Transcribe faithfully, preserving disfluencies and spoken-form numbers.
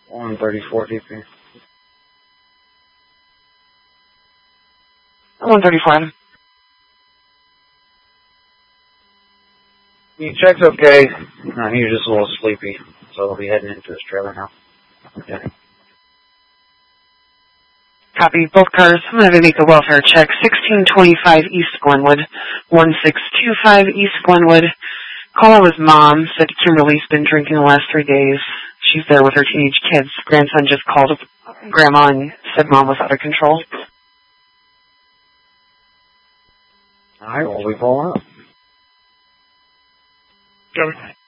one thirty-four D P. one thirty-four, Adam. He checks okay. No, he was just a little sleepy, so he'll be heading into his trailer now. Okay. Copy. Both cars. I'm going to make a welfare check. sixteen twenty-five East Glenwood. one six two five East Glenwood. Caller was mom. Said Kimberly's been drinking the last three days. She's there with her teenage kids. Grandson just called grandma and said mom was out of control. All right, well, we pull up. Copy.